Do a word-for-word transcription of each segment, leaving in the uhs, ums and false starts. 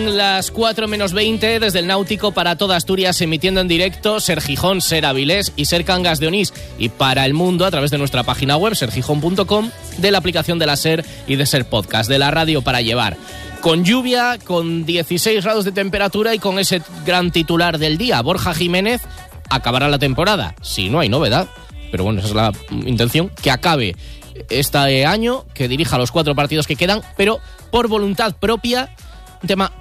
Las cuatro menos veinte desde el Náutico para toda Asturias, emitiendo en directo Ser Gijón, Ser Avilés y Ser Cangas de Onís, y para el mundo a través de nuestra página web ser gijón punto com, de la aplicación de la Ser y de Ser Podcast, de la radio para llevar. Con lluvia, con dieciséis grados de temperatura y con ese gran titular del día: Borja Jiménez acabará la temporada, si no hay novedad, pero bueno, esa es la intención, que acabe este año, que dirija los cuatro partidos que quedan, pero por voluntad propia, un tema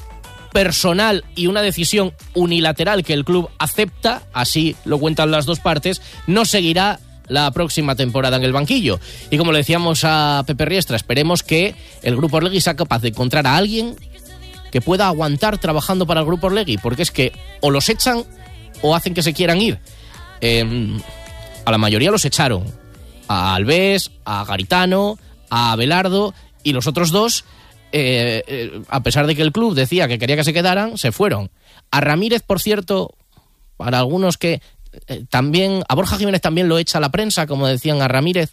personal y una decisión unilateral que el club acepta, así lo cuentan las dos partes, no seguirá la próxima temporada en el banquillo. Y como le decíamos a Pepe Riestra, esperemos que el Grupo Orlegui sea capaz de encontrar a alguien que pueda aguantar trabajando para el Grupo Orlegui, porque es que o los echan o hacen que se quieran ir. Eh, a la mayoría los echaron, a Alves, a Garitano, a Abelardo, y los otros dos, Eh, eh, a pesar de que el club decía que quería que se quedaran, se fueron. A Ramírez, por cierto, para algunos que eh, también, a Borja Jiménez también lo echa la prensa, como decían a Ramírez,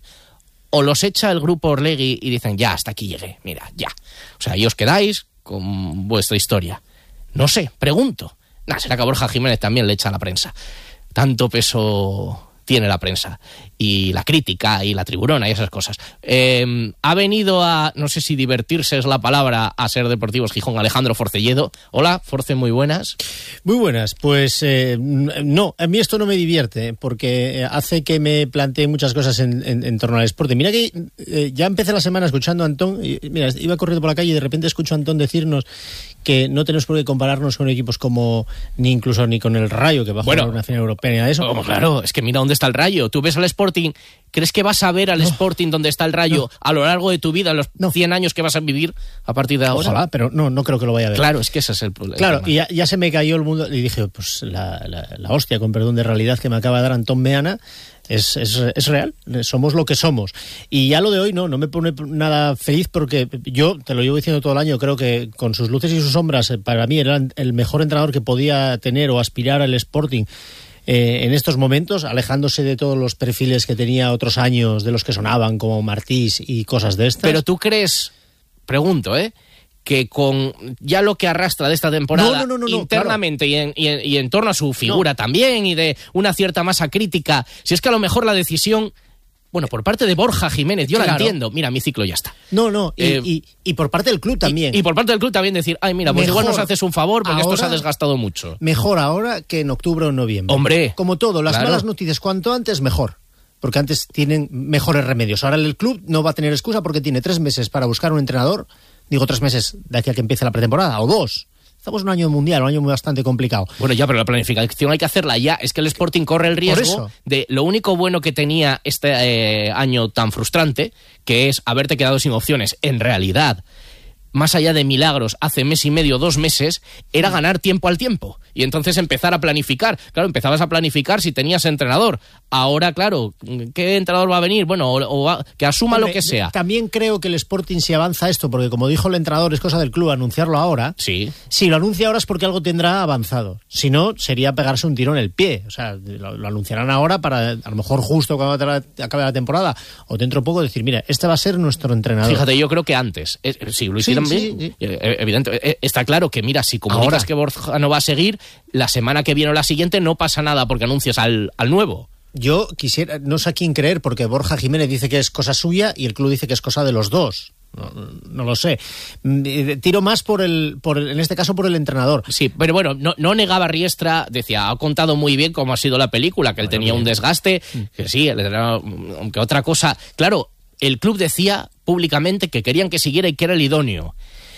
o los echa el Grupo Orlegui y dicen, ya, hasta aquí llegué, mira, ya. O sea, y os quedáis con vuestra historia. No sé, pregunto. Nah, será que a Borja Jiménez también le echa la prensa. Tanto peso tiene la prensa y la crítica y la tribuna y esas cosas. Eh, ha venido a, no sé si divertirse es la palabra, a Ser Deportivos Gijón, Alejandro Forcelledo. Hola, Force, muy buenas. Muy buenas, pues eh, no, a mí esto no me divierte, porque hace que me plantee muchas cosas en, en, en torno al deporte. Mira que eh, ya empecé la semana escuchando a Antón, y, mira, iba corriendo por la calle y de repente escucho a Antón decirnos que no tenemos por qué compararnos con equipos como, ni incluso ni con el Rayo, que va a jugar bueno, una final europea, ni nada de eso. Oh, claro, es que mira dónde está el Rayo. Tú ves al Sporting, ¿crees que vas a ver al no. Sporting donde está el Rayo no. a lo largo de tu vida, en los no. cien años que vas a vivir a partir de ahora? Ojalá, pero no, no creo que lo vaya a ver. Claro, es que ese es el problema. Claro, y ya, ya se me cayó el mundo, y dije, pues la, la, la hostia, con perdón de realidad, que me acaba de dar Antón Meana, Es, es, es real, somos lo que somos. Y ya lo de hoy no, no me pone nada feliz, porque yo, te lo llevo diciendo todo el año, creo que con sus luces y sus sombras, para mí era el mejor entrenador que podía tener o aspirar al Sporting eh, en estos momentos, alejándose de todos los perfiles que tenía otros años, de los que sonaban, como Martís y cosas de estas. Pero tú crees, pregunto, ¿eh?, que con ya lo que arrastra de esta temporada no, no, no, no, internamente claro. y, en, y, en, y en torno a su figura no. también, y de una cierta masa crítica, si es que a lo mejor la decisión, bueno, por parte de Borja Jiménez, yo claro. la entiendo, mira, mi ciclo ya está. No, no, y, eh, y, y por parte del club también. Y, y por parte del club también decir, ay, mira, pues mejor igual nos haces un favor porque ahora, esto se ha desgastado mucho. Mejor ahora que en octubre o noviembre. Hombre. Como todo, las claro. malas noticias cuanto antes mejor, porque antes tienen mejores remedios. Ahora el club no va a tener excusa porque tiene tres meses para buscar un entrenador. Digo tres meses de aquí a que empiece la pretemporada, o dos. Estamos en un año mundial, un año bastante complicado. Bueno, ya, pero la planificación hay que hacerla ya. Es que el Sporting corre el riesgo de lo único bueno que tenía este eh, año tan frustrante, que es haberte quedado sin opciones. En realidad, más allá de milagros, hace mes y medio, dos meses, era ganar tiempo al tiempo. Y entonces empezar a planificar. Claro, empezabas a planificar si tenías entrenador. Ahora, claro, ¿qué entrenador va a venir? Bueno, o, o que asuma Hombre, lo que sea. También creo que el Sporting, si avanza esto, porque como dijo el entrenador, es cosa del club anunciarlo ahora. Sí. Si lo anuncia ahora es porque algo tendrá avanzado. Si no, sería pegarse un tiro en el pie. O sea, lo, lo anunciarán ahora para, a lo mejor justo cuando acabe la temporada, o dentro de poco decir, mira, este va a ser nuestro entrenador. Fíjate, yo creo que antes. Eh, si lo hicieran sí, bien, sí, sí. Eh, evidente, eh, está claro que, mira, si comunicas ahora que Borja no va a seguir, la semana que viene o la siguiente no pasa nada porque anuncias al, al nuevo. Yo quisiera, no sé a quién creer, porque Borja Jiménez dice que es cosa suya y el club dice que es cosa de los dos. No, no lo sé. Tiro más por el, por el, en este caso por el entrenador. Sí, pero bueno, no, no negaba Riestra, decía, ha contado muy bien cómo ha sido la película, que él bueno, tenía bien. un desgaste, que sí, aunque otra cosa. Claro, el club decía públicamente que querían que siguiera y que era el idóneo.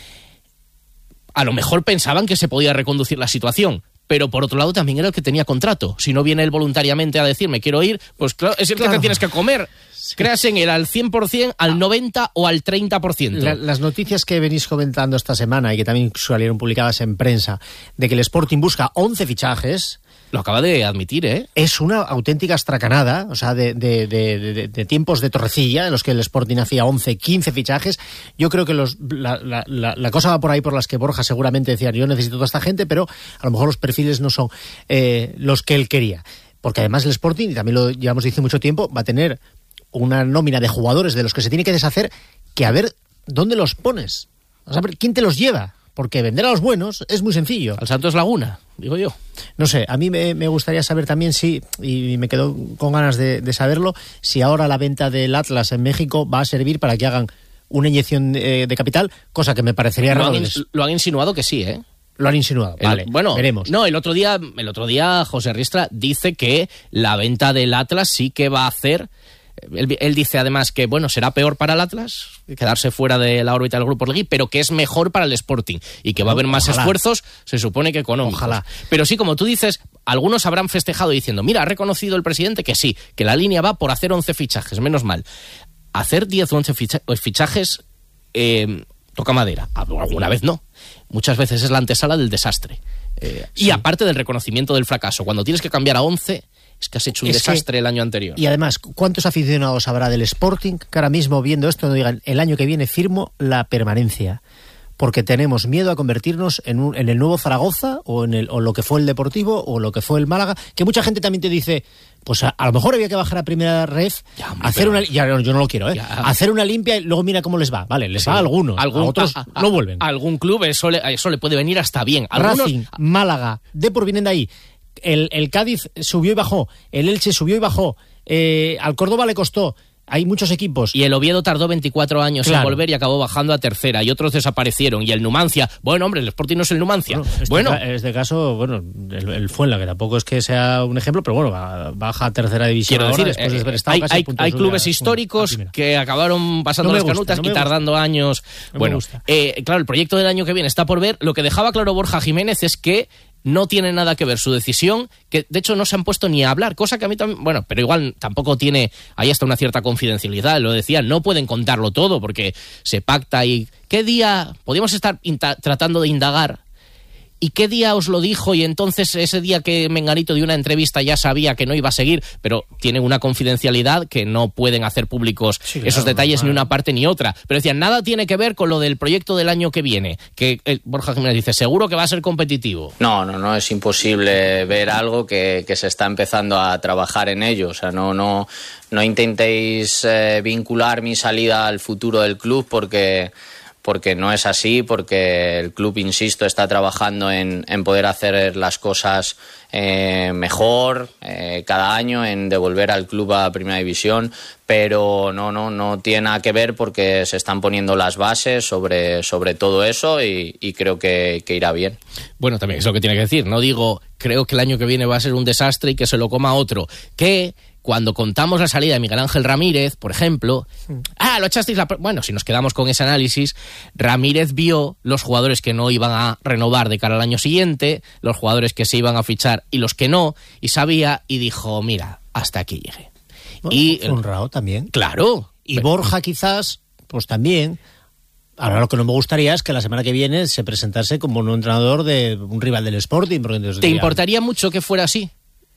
A lo mejor pensaban que se podía reconducir la situación, pero por otro lado también era el que tenía contrato. Si no viene él voluntariamente a decirme quiero ir, pues claro, es el claro. que te tienes que comer. Sí. Creas en él al cien por ciento, al noventa por ciento o al treinta por ciento. La, las noticias que venís comentando esta semana y que también salieron publicadas en prensa, de que el Sporting busca once fichajes... Lo acaba de admitir, ¿eh? Es una auténtica estracanada, o sea, de, de, de, de, de tiempos de Torrecilla, en los que el Sporting hacía once, quince fichajes. Yo creo que los, la, la, la, la cosa va por ahí por las que Borja seguramente decía, yo necesito toda esta gente, pero a lo mejor los perfiles no son eh, los que él quería. Porque además el Sporting, y también lo llevamos diciendo mucho tiempo, va a tener una nómina de jugadores de los que se tiene que deshacer, que a ver dónde los pones. O sea, ¿quién te los lleva? porque vender a los buenos es muy sencillo. Al Santos Laguna, digo yo. No sé, a mí me, me gustaría saber también si, y me quedo con ganas de, de saberlo, si ahora la venta del Atlas en México va a servir para que hagan una inyección eh, de capital, cosa que me parecería Lo raro. han, in- lo han insinuado que sí, ¿eh? Lo han insinuado, El- vale, bueno, veremos. No, el otro día, el otro día José Riestra dice que la venta del Atlas sí que va a hacer. Él, él dice además que, bueno, será peor para el Atlas quedarse fuera de la órbita del Grupo Orlegui, pero que es mejor para el Sporting y que va a haber más Ojalá. esfuerzos, se supone que económicos. Ojalá. Pero sí, como tú dices, algunos habrán festejado diciendo, mira, ha reconocido el presidente que sí, que la línea va por hacer once fichajes, menos mal. Hacer diez o once ficha- fichajes eh, toca madera, alguna vez no. Muchas veces es la antesala del desastre. Eh, Sí. Y aparte del reconocimiento del fracaso, cuando tienes que cambiar a once, es que has hecho un Es desastre que- el año anterior. Y además, ¿cuántos aficionados habrá del Sporting que ahora mismo viendo esto no digan el año que viene firmo la permanencia? Porque tenemos miedo a convertirnos en, un, en el nuevo Zaragoza o en el, o lo que fue el Deportivo o lo que fue el Málaga, que mucha gente también te dice, pues a, a lo mejor había que bajar a primera ref, Ya, hombre, hacer pero- una, ya, no, yo no lo quiero, ¿eh? Ya. hacer una limpia y luego mira cómo les va. Vale, les Sí. va a algunos, Algún- a otros a- a- no vuelven. a algún club eso le, eso le puede venir hasta bien. Algunos, Racing, Málaga, Depor vienen de ahí. El, el Cádiz subió y bajó, el Elche subió y bajó, eh, al Córdoba le costó. Hay muchos equipos. y el Oviedo tardó veinticuatro años Claro. en volver y acabó bajando a tercera, y otros desaparecieron. Y el Numancia, bueno, hombre, el Sporting no es el Numancia. Bueno, este, bueno, ca- este caso, bueno, el, el Fuenla, que tampoco es que sea un ejemplo, pero bueno, va- baja a tercera división quiero ahora, decir, después de eh, haber estado hay, casi a hay- punto de hay subir clubes a- históricos a primera. que acabaron pasando No me las gusta, canutas no me y gusta. tardando años. No me bueno, gusta. eh, claro, el proyecto del año que viene está por ver. Lo que dejaba claro Borja Jiménez es que no tiene nada que ver su decisión, que de hecho no se han puesto ni a hablar, cosa que a mí también, bueno, pero igual tampoco tiene, ahí está una cierta confidencialidad, lo decía, no pueden contarlo todo porque se pacta y ¿qué día podíamos estar inta- tratando de indagar? ¿Y qué día os lo dijo? Y entonces ese día que Menganito dio una entrevista ya sabía que no iba a seguir, pero tienen una confidencialidad que no pueden hacer públicos Sí, claro, esos detalles normal. ni una parte ni otra. Pero decían, nada tiene que ver con lo del proyecto del año que viene, que eh, Borja Jiménez dice, seguro que va a ser competitivo. No, no, no, es imposible ver algo que, que se está empezando a trabajar en ello. O sea, no, no, no intentéis eh, vincular mi salida al futuro del club porque, porque no es así, porque el club, insisto, está trabajando en, en poder hacer las cosas eh, mejor eh, cada año, en devolver al club a Primera División, pero no, no, no tiene nada que ver porque se están poniendo las bases sobre, sobre todo eso y, y creo que, que irá bien. Bueno, también es lo que tiene que decir. No digo, creo que el año que viene va a ser un desastre y que se lo coma otro. Que cuando contamos la salida de Miguel Ángel Ramírez, por ejemplo, ah, lo echasteis la... Bueno, si nos quedamos con ese análisis, Ramírez vio los jugadores que no iban a renovar de cara al año siguiente, los jugadores que se iban a fichar y los que no, y sabía y dijo, mira, hasta aquí llegué. Bueno, y fue honrado también. Claro. Y Borja quizás, pues también. Ahora lo que no me gustaría es que la semana que viene se presentase como un entrenador de un rival del Sporting. Porque entonces ¿Te diría, importaría mucho que fuera así?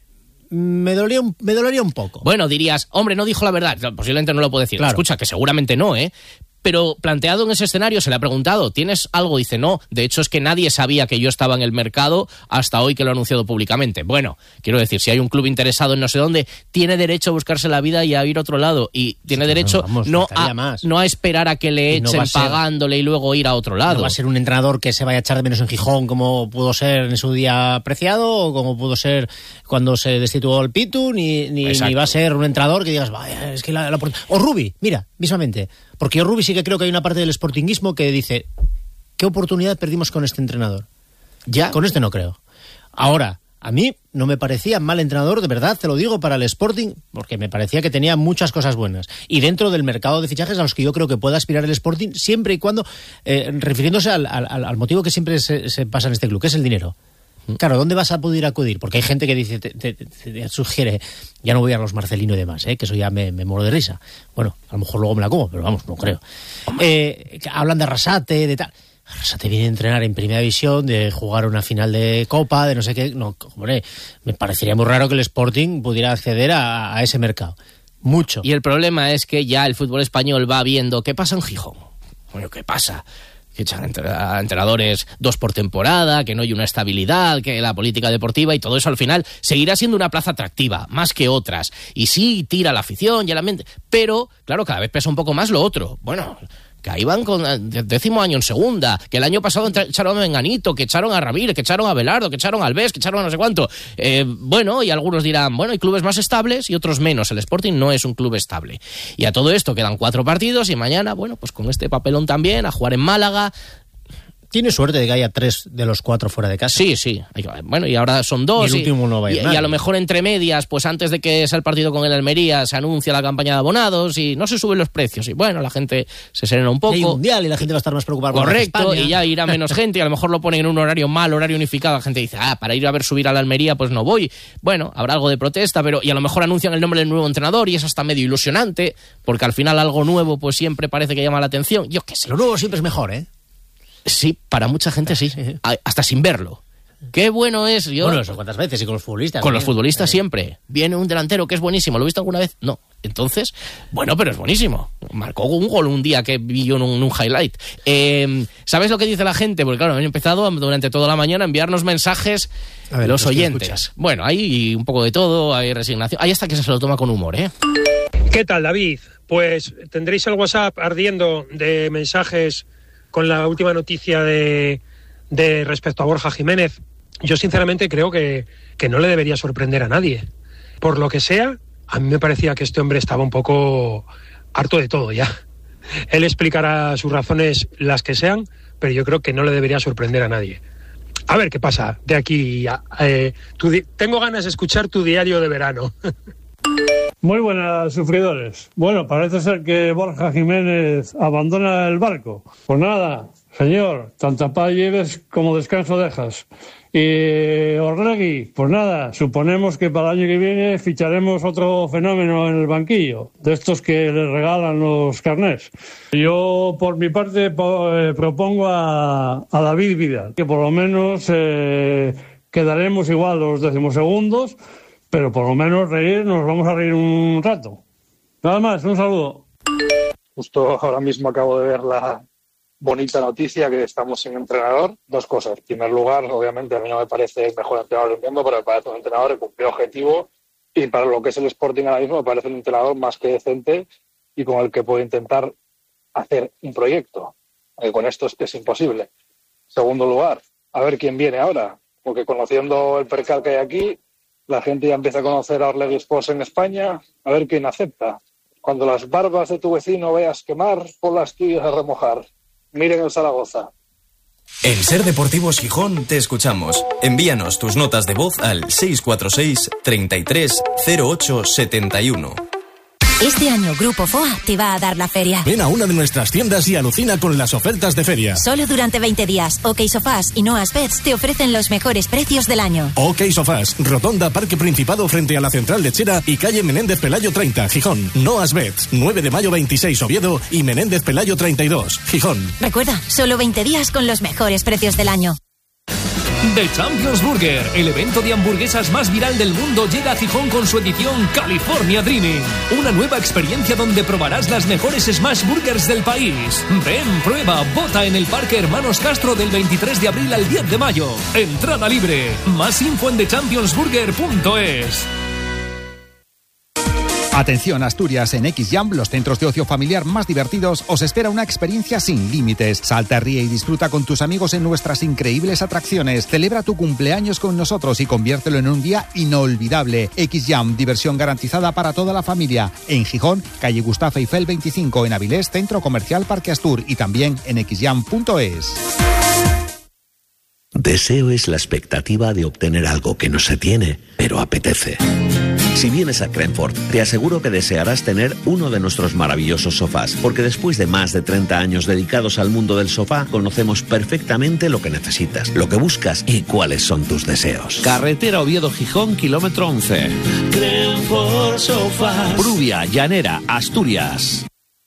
Me dolería, un, me dolería un poco. Bueno, dirías, hombre, no dijo la verdad. Posiblemente no lo puedo decir. Claro. Escucha, que seguramente no, ¿eh? Pero planteado en ese escenario se le ha preguntado, ¿tienes algo? Dice, no, de hecho es que nadie sabía que yo estaba en el mercado hasta hoy que lo he anunciado públicamente. Bueno, quiero decir, si hay un club interesado en no sé dónde, tiene derecho a buscarse la vida y a ir a otro lado. Y tiene Sí, derecho no, vamos, no, faltaría a, más. no a esperar a que le Y no echen va a ser- pagándole y luego ir a otro lado. No va a ser un entrenador que se vaya a echar de menos en Gijón como pudo ser en su día apreciado o como pudo ser cuando se destituyó el Pitu, ni, ni, Exacto. ni va a ser un entrenador que digas, vaya, es que la, la opor-". O Rubi, mira, mismamente. Porque yo Rubi sí que creo que hay una parte del sportinguismo que dice, ¿qué oportunidad perdimos con este entrenador? Ya. Con este no creo. Ahora, a mí no me parecía mal entrenador, de verdad, te lo digo, para el Sporting, porque me parecía que tenía muchas cosas buenas. Y dentro del mercado de fichajes a los que yo creo que pueda aspirar el Sporting, siempre y cuando, eh, refiriéndose al, al, al motivo que siempre se, se pasa en este club, que es el dinero. Claro, ¿dónde vas a poder acudir? Porque hay gente que dice, te, te, te, te sugiere, ya no voy a los Marcelino y demás, ¿eh? Que eso ya me, me muero de risa. Bueno, a lo mejor luego me la como, pero vamos, no creo. Eh, hablan de Arrasate, de tal. Arrasate viene a entrenar en Primera División, de jugar una final de Copa, de no sé qué. No, hombre, me parecería muy raro que el Sporting pudiera acceder a, a ese mercado. Mucho. Y el problema es que ya el fútbol español va viendo, ¿qué pasa en Gijón? Bueno, ¿qué pasa? Que echan a entrenadores dos por temporada, que no hay una estabilidad, que la política deportiva y todo eso al final seguirá siendo una plaza atractiva, más que otras. Y sí, tira la afición y el ambiente, pero, claro, cada vez pesa un poco más lo otro. Bueno, que ahí van con décimo año en segunda, que el año pasado echaron a Menganito, que echaron a Ramírez, que echaron a Belardo, que echaron a Alves, que echaron a no sé cuánto. Eh, bueno, y algunos dirán, bueno, hay clubes más estables y otros menos. El Sporting no es un club estable. Y a todo esto quedan cuatro partidos y mañana, bueno, pues con este papelón también, a jugar en Málaga. Tiene suerte de que haya tres de los cuatro fuera de casa. Sí, sí. Bueno, y ahora son dos. Y el último no va a ir y, y a lo mejor entre medias, pues antes de que sea el partido con el Almería, se anuncia la campaña de abonados y no se suben los precios. Y bueno, la gente se serena un poco. Hay mundial y la gente va a estar más preocupada. Correcto, con y ya irá menos gente. Y a lo mejor lo ponen en un horario mal, horario unificado. La gente dice, ah, para ir a ver subir a la Almería, pues no voy. Bueno, habrá algo de protesta, pero y a lo mejor anuncian el nombre del nuevo entrenador y eso está medio ilusionante, porque al final algo nuevo, pues siempre parece que llama la atención. Yo qué sé. Lo nuevo siempre es mejor, ¿eh? Sí, para mucha gente sí, hasta sin verlo. Qué bueno es. Yo, bueno, eso cuántas veces y con los futbolistas. Con ¿sí? los futbolistas eh. siempre. Viene un delantero que es buenísimo. ¿Lo he visto alguna vez? No. Entonces, bueno, pero es buenísimo. Marcó un gol un día que vi yo en un, en un highlight. Eh, ¿Sabes lo que dice la gente? Porque claro, han empezado durante toda la mañana a enviarnos mensajes a ver, los oyentes. Bueno, hay un poco de todo, hay resignación. Hay hasta que se lo toma con humor, ¿eh? ¿Qué tal, David? Pues tendréis el WhatsApp ardiendo de mensajes con la última noticia de, de respecto a Borja Jiménez. Yo sinceramente creo que, que no le debería sorprender a nadie. Por lo que sea, a mí me parecía que este hombre estaba un poco harto de todo ya. Él explicará sus razones, las que sean, pero yo creo que no le debería sorprender a nadie. A ver qué pasa de aquí a... Eh, tu di- tengo ganas de escuchar tu diario de verano. Muy buenas, sufridores. Bueno, parece ser que Borja Jiménez abandona el barco. Pues nada, señor, tanta paz lleves como descanso dejas. Y Orlegui, pues nada, suponemos que para el año que viene ficharemos otro fenómeno en el banquillo, de estos que le regalan los carnés. Yo, por mi parte, po- eh, propongo a, a David Vidal, que por lo menos eh, quedaremos igual los decimosegundos, pero por lo menos reír, nos vamos a reír un rato. Nada más, un saludo. Justo ahora mismo acabo de ver la bonita noticia que estamos sin entrenador. Dos cosas. En primer lugar, obviamente a mí no me parece el mejor entrenador del mundo, pero me parece un entrenador que cumplió objetivo y para lo que es el Sporting ahora mismo me parece un entrenador más que decente y con el que puedo intentar hacer un proyecto. Eh, con esto es que es imposible. Segundo lugar, a ver quién viene ahora, porque conociendo el percal que hay aquí, la gente ya empieza a conocer a Orlegui Sports en España, a ver quién acepta. Cuando las barbas de tu vecino veas quemar, pon las tuyas a remojar. Miren el Zaragoza. En Ser Deportivos Gijón te escuchamos. Envíanos tus notas de voz al seis cuatro seis, treinta y tres, cero ocho setenta y uno. Este año Grupo F O A te va a dar la feria. Ven a una de nuestras tiendas y alucina con las ofertas de feria. Solo durante veinte días, OK Sofás y Noas Beds te ofrecen los mejores precios del año. OK Sofás, Rotonda Parque Principado frente a la Central Lechera y calle Menéndez Pelayo treinta, Gijón. Noas Beds, nueve de mayo veintiséis, Oviedo y Menéndez Pelayo treinta y dos, Gijón. Recuerda, solo veinte días con los mejores precios del año. The Champions Burger, el evento de hamburguesas más viral del mundo, llega a Gijón con su edición California Dreaming. Una nueva experiencia donde probarás las mejores smash burgers del país. Ven, prueba, vota en el Parque Hermanos Castro del veintitrés de abril al diez de mayo. Entrada libre. Más info en the champions burger punto es. Atención Asturias, en X-Jam, los centros de ocio familiar más divertidos, os espera una experiencia sin límites. Salta, ríe y disfruta con tus amigos en nuestras increíbles atracciones. Celebra tu cumpleaños con nosotros y conviértelo en un día inolvidable. X-Jam, diversión garantizada para toda la familia. En Gijón, calle Gustavo Eiffel veinticinco, en Avilés, Centro Comercial Parque Astur y también en x jam punto es. Deseo es la expectativa de obtener algo que no se tiene, pero apetece. Si vienes a Crenford, te aseguro que desearás tener uno de nuestros maravillosos sofás, porque después de más de treinta años dedicados al mundo del sofá, conocemos perfectamente lo que necesitas, lo que buscas y cuáles son tus deseos. Carretera Oviedo-Gijón, kilómetro once. Crenford Sofás. Prubia, Llanera, Asturias.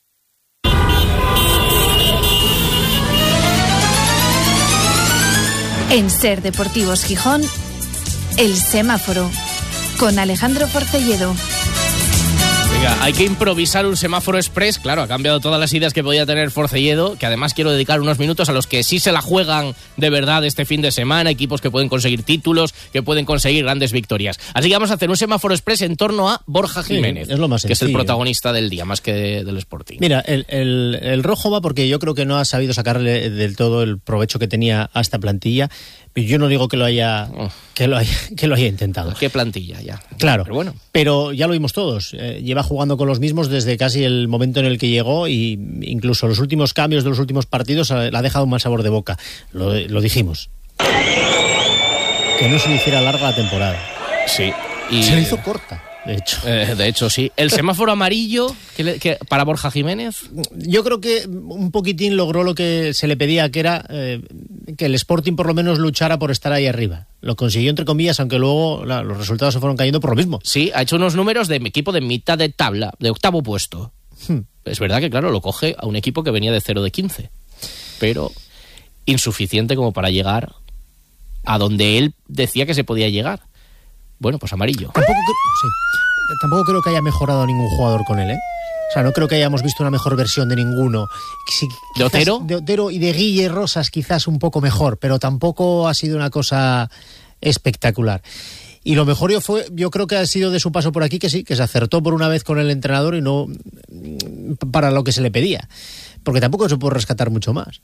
En Ser Deportivos Gijón, El Semáforo, con Alejandro Forcelledo. Venga, hay que improvisar un semáforo express. Claro, ha cambiado todas las ideas que podía tener Forcelledo, que además quiero dedicar unos minutos a los que sí se la juegan de verdad este fin de semana, equipos que pueden conseguir títulos, que pueden conseguir grandes victorias. Así que vamos a hacer un semáforo express en torno a Borja Jiménez, sí, es lo más que es el sencillo. protagonista del día, más que de, del Sporting. Mira, el, el, el rojo va porque yo creo que no ha sabido sacarle del todo el provecho que tenía a esta plantilla. Yo no digo que lo haya que lo haya, que lo haya intentado. ¿Qué plantilla ya? Claro, pero bueno. Pero ya lo vimos todos. Eh, lleva jugando con los mismos desde casi el momento en el que llegó y incluso los últimos cambios de los últimos partidos le ha dejado un mal sabor de boca. Lo, lo dijimos. Que no se le hiciera larga la temporada. Sí. Y... se le hizo corta. De hecho. Eh, de hecho, sí. ¿El semáforo amarillo que le, que, para Borja Jiménez? Yo creo que un poquitín logró lo que se le pedía, que era eh, que el Sporting por lo menos luchara por estar ahí arriba. Lo consiguió entre comillas, aunque luego la, los resultados se fueron cayendo por lo mismo. Sí, ha hecho unos números de equipo de mitad de tabla, de octavo puesto. Hmm. Es verdad que, claro, lo coge a un equipo que venía de cero de quince. Pero insuficiente como para llegar a donde él decía que se podía llegar. Bueno, pues amarillo. Tampoco, sí. Tampoco creo que haya mejorado ningún jugador con él, ¿eh? O sea, no creo que hayamos visto una mejor versión de ninguno. Sí, ¿De Otero? De Otero y de Guille Rosas quizás un poco mejor, pero tampoco ha sido una cosa espectacular. Y lo mejor yo fue, yo creo que ha sido de su paso por aquí, que sí, que se acertó por una vez con el entrenador y no para lo que se le pedía. Porque tampoco se puede rescatar mucho más.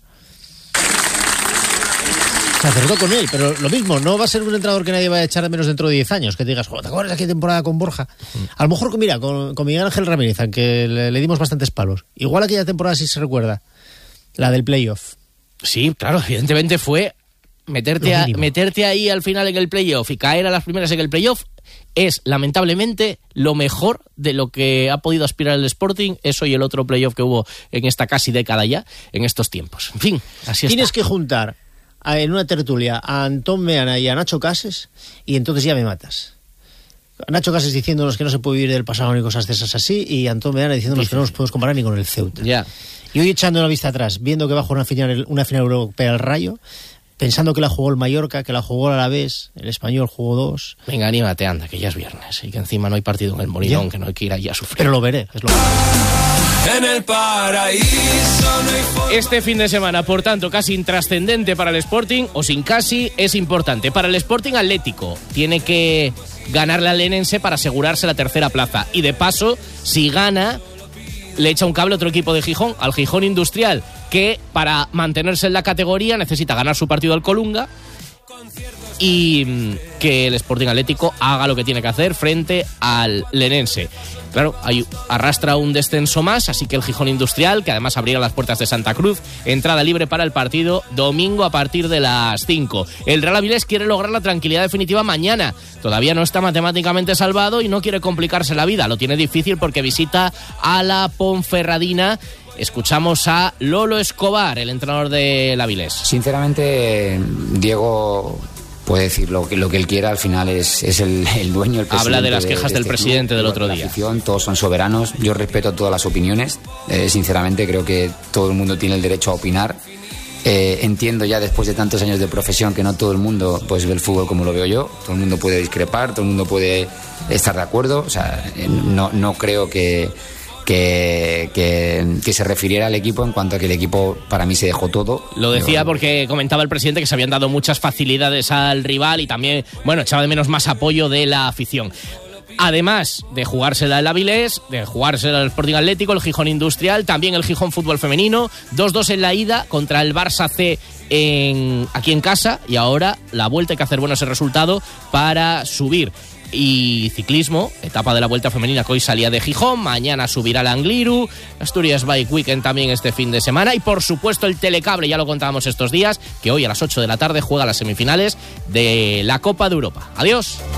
Se acertó con él, pero lo mismo, no va a ser un entrenador que nadie va a echar de menos dentro de diez años, que te digas, joder, ¿te acuerdas de aquella temporada con Borja? A lo mejor, mira, con, con Miguel Ángel Ramírez, aunque le, le dimos bastantes palos. Igual aquella temporada sí se recuerda, la del playoff. Sí, claro, evidentemente fue meterte, a, meterte ahí al final en el playoff y caer a las primeras en el playoff. Es, lamentablemente, lo mejor de lo que ha podido aspirar el Sporting, eso y el otro playoff que hubo en esta casi década ya, en estos tiempos. En fin, así está. Tienes que juntar en una tertulia a Antón Meana y a Nacho Cases y entonces ya me matas. Nacho Cases diciéndonos que no se puede vivir del pasado ni cosas de esas así, y Antón Meana diciéndonos sí, que no nos podemos comparar ni con el Ceuta. Ya. Y hoy echando la vista atrás, viendo que va a jugar una final, una final europea al Rayo, pensando que la jugó el Mallorca, que la jugó el Alavés, el Español jugó dos. Venga, anímate, anda, que ya es viernes y que encima no hay partido en el Molinón, ya, que no hay que ir allí a sufrir. Pero lo veré, es lo que... En el paraíso no hay forma. Este fin de semana, por tanto, casi intrascendente para el Sporting, o sin casi, es importante. Para el Sporting Atlético, tiene que ganarle al Lenense para asegurarse la tercera plaza. Y de paso, si gana, le echa un cable a otro equipo de Gijón, al Gijón Industrial, que para mantenerse en la categoría necesita ganar su partido al Colunga y que el Sporting Atlético haga lo que tiene que hacer frente al Lenense. Claro, hay, arrastra un descenso más, así que el Gijón Industrial, que además abrirá las puertas de Santa Cruz, entrada libre para el partido domingo a partir de las cinco. El Real Avilés quiere lograr la tranquilidad definitiva mañana. Todavía no está matemáticamente salvado y no quiere complicarse la vida. Lo tiene difícil porque visita a la Ponferradina. Escuchamos a Lolo Escobar, el entrenador del Avilés. Sinceramente, Diego puede decir lo que, lo que él quiera, al final es, es el, el dueño, el presidente. Habla de las quejas de, de del este presidente club, del otro de día. Afición, todos son soberanos, yo respeto todas las opiniones, eh, sinceramente creo que todo el mundo tiene el derecho a opinar. Eh, entiendo ya después de tantos años de profesión que no todo el mundo pues ve el fútbol como lo veo yo, todo el mundo puede discrepar, todo el mundo puede estar de acuerdo, o sea, eh, no, no creo que... Que, que, que se refiriera al equipo en cuanto a que el equipo para mí se dejó todo. Lo decía porque comentaba el presidente que se habían dado muchas facilidades al rival y también, bueno, echaba de menos más apoyo de la afición. Además de jugársela el Avilés, de jugársela el Sporting Atlético, el Gijón Industrial, también el Gijón Fútbol Femenino, dos dos en la ida contra el Barça C en, aquí en casa, y ahora la vuelta, hay que hacer bueno ese resultado para subir. Y ciclismo, etapa de la Vuelta Femenina que hoy salía de Gijón, mañana subirá la Angliru, Asturias Bike Weekend también este fin de semana, y por supuesto el Telecable, ya lo contábamos estos días, que hoy a las ocho de la tarde juega las semifinales de la Copa de Europa. Adiós.